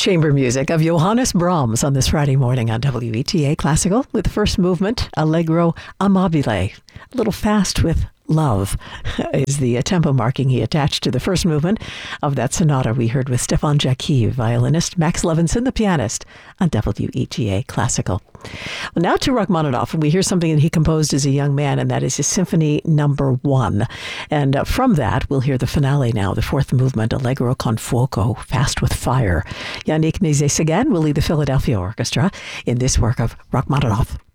chamber music of Johannes Brahms on this Friday morning on WETA Classical with the first movement, Allegro Amabile. A little fast with love is the tempo marking he attached to the first movement of that sonata we heard with Stefan Jacqui, violinist, Max Levinson, the pianist, on WETA Classical. Well, now to Rachmaninoff, and we hear something that he composed as a young man, and that is his Symphony Number 1. And from that, we'll hear the finale now, the fourth movement, Allegro con fuoco, Fast with Fire. Yannick Nézet-Séguin will lead the Philadelphia Orchestra in this work of Rachmaninoff.